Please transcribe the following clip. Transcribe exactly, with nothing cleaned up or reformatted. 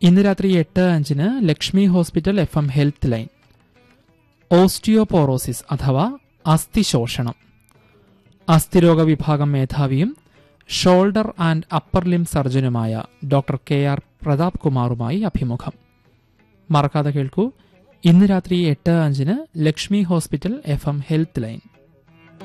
ഇന്ന് രാത്രി എട്ട് അഞ്ചിന് Lakshmi hospital F M health line osteoporosis അഥവാ അസ്ഥിശോഷണം, അസ്ഥിരോഗ വിഭാഗം മേധാവിയും shoulder and upper ലിം സർജനുമായ doctor K R Pratap കുമാറുമായി അഭിമുഖം. മറക്കാതെ കേൾക്കൂ, ഇന്ന് രാത്രി എട്ട് അഞ്ചിന് Lakshmi hospital F M health line.